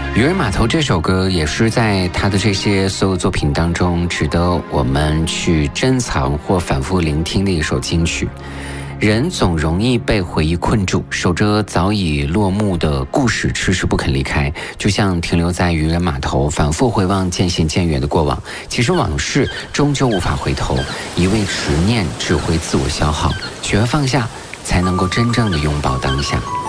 渔人码头这首歌也是在他的这些所有作品当中值得我们去珍藏或反复聆听的一首金曲。人总容易被回忆困住，守着早已落幕的故事迟迟不肯离开，就像停留在渔人码头，反复回望渐行渐远的过往。其实往事终究无法回头，一味执念只会自我消耗，学会放下，才能够真正的拥抱当下。